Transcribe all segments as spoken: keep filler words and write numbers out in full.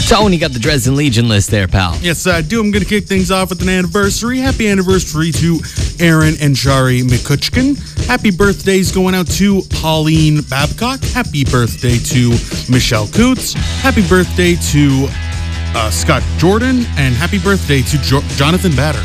Tony got the Dresden Legion list there, pal. Yes, I do. I'm going to kick things off with an anniversary. Happy anniversary to Aaron and Shari McCutcheon. Happy birthdays going out to Pauline Babcock. Happy birthday to Michelle Coots. Happy birthday to uh, Scott Jordan. And happy birthday to jo- Jonathan Batter.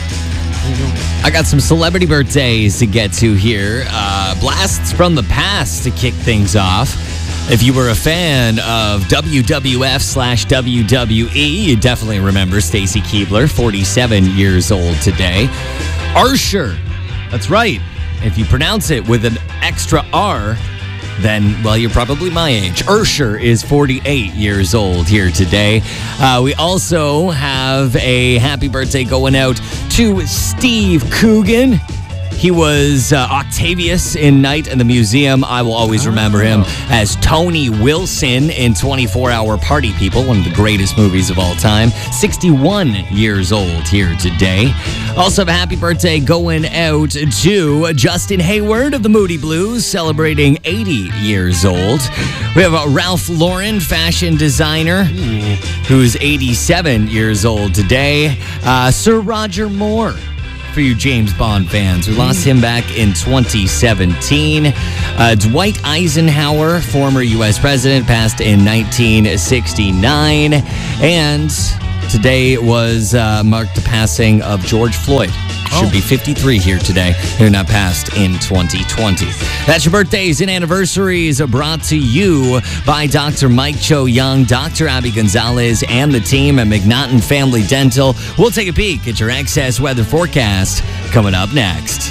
I got some celebrity birthdays to get to here. Uh, blasts from the past to kick things off. If you were a fan of W W F slash W W E, you definitely remember Stacy Keibler, forty-seven years old today. Arsher, that's right. If you pronounce it with an extra R, then, well, you're probably my age. Ursher is forty-eight years old here today. Uh, we also have a happy birthday going out to Steve Coogan. He was uh, Octavius in Night in the Museum. I will always remember him as Tony Wilson in twenty-four hour Party People, one of the greatest movies of all time. sixty-one years old here today. Also have a happy birthday going out to Justin Hayward of the Moody Blues, celebrating eighty years old. We have a Ralph Lauren fashion designer who's eighty-seven years old today. Uh, Sir Roger Moore. For you James Bond fans, we lost him back in twenty seventeen. Uh, Dwight Eisenhower, former U S president, passed in nineteen sixty-nine. And today was uh, marked the passing of George Floyd. Should be fifty-three here today. They're not passed in twenty twenty. That's your birthdays and anniversaries brought to you by Doctor Mike Cho Young, Doctor Abby Gonzalez, and the team at McNaughton Family Dental. We'll take a peek at your excess weather forecast coming up next.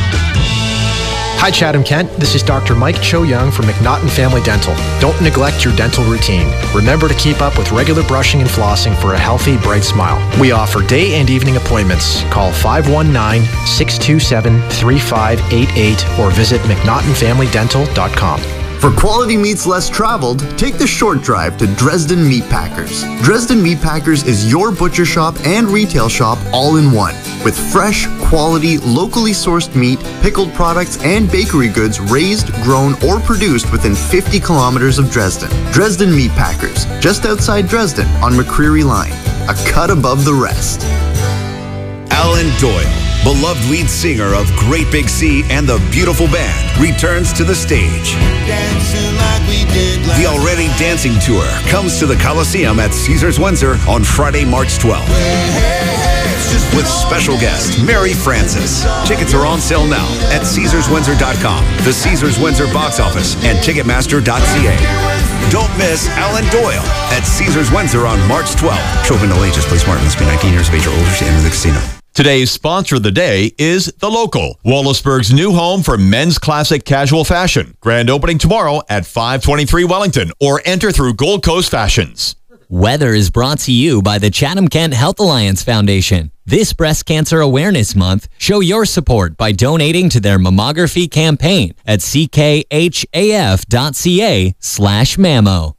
Hi, Chatham Kent. This is Doctor Mike Cho Young from McNaughton Family Dental. Don't neglect your dental routine. Remember to keep up with regular brushing and flossing for a healthy, bright smile. We offer day and evening appointments. Call five one nine, six two seven, three five eight eight or visit mcnaughton family dental dot com. For quality meats less traveled, take the short drive to Dresden Meat Packers. Dresden Meat Packers is your butcher shop and retail shop all in one. With fresh, quality, locally sourced meat, pickled products, and bakery goods raised, grown, or produced within fifty kilometers of Dresden. Dresden Meat Packers, just outside Dresden on McCreary Line. A cut above the rest. Alan Doyle, beloved lead singer of Great Big Sea and the Beautiful Band, returns to the stage. The Already Dancing Tour comes to the Coliseum at Caesars Windsor on Friday, March twelfth. With special guest Mary Francis. Tickets are on sale now at caesars windsor dot com, the Caesars Windsor box office, and ticketmaster dot c a. Don't miss Alan Doyle at Caesars Windsor on March twelfth. Children no ages, play smart, must be nineteen years of age or older to enter the casino. Today's sponsor of the day is The Local, Wallaceburg's new home for men's classic casual fashion. Grand opening tomorrow at five twenty-three Wellington, or enter through Gold Coast Fashions. Weather is brought to you by the Chatham Kent Health Alliance Foundation. This Breast Cancer Awareness Month, show your support by donating to their mammography campaign at c k h a f dot c a slash mammo.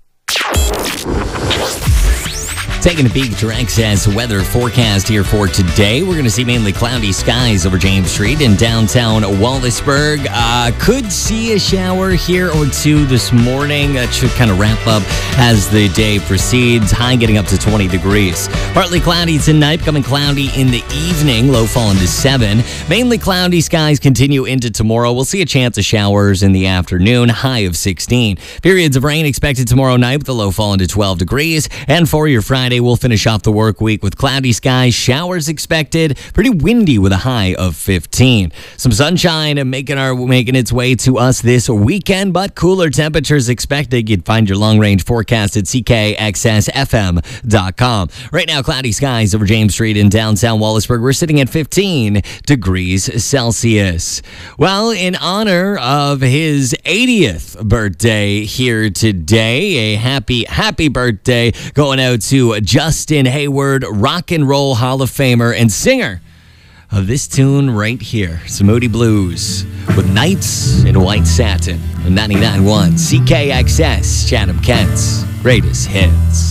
Taking a peek at your excess weather forecast here for today. We're going to see mainly cloudy skies over James Street in downtown Wallaceburg. Uh, could see a shower here or two this morning. That should kind of wrap up as the day proceeds. High getting up to twenty degrees. Partly cloudy tonight, becoming cloudy in the evening. Low falling to seven. Mainly cloudy skies continue into tomorrow. We'll see a chance of showers in the afternoon. High of sixteen. Periods of rain expected tomorrow night with a low falling to twelve degrees. And for your Friday, we'll finish off the work week with cloudy skies, showers expected, pretty windy with a high of fifteen. Some sunshine making our making its way to us this weekend, but cooler temperatures expected. You'd find your long-range forecast at c k x s f m dot com. Right now, cloudy skies over James Street in downtown Wallaceburg. We're sitting at fifteen degrees Celsius. Well, in honor of his eightieth birthday here today, a happy, happy birthday going out to Justin Hayward, Rock and Roll Hall of Famer and singer of this tune right here, some Moody Blues with Nights in White Satin, ninety-nine point one C K X S, Chatham Kent's greatest hits.